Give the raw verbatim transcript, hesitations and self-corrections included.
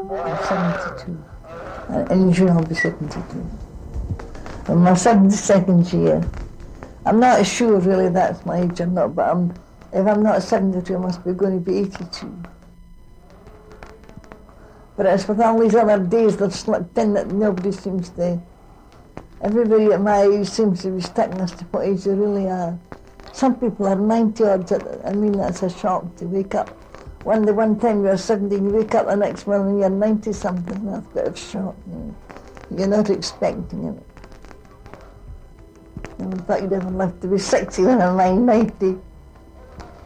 I'm seventy-two. And in June I'll be seventy-two. In my seventy-second year. I'm not sure really that's my age or not, but I'm, if I'm not seventy-two, I must be going to be eighty-two. But it's with all these other days that slipped in that nobody seems to, everybody at my age seems to be sticking as to what age they really are. Some people are ninety odds, I mean that's a shock to wake up. One the one time you're seventeen, you wake up the next morning you're ninety something, that's a bit of shock. You know. You're not expecting it. I thought you'd ever live to be sixty when I'm ninety.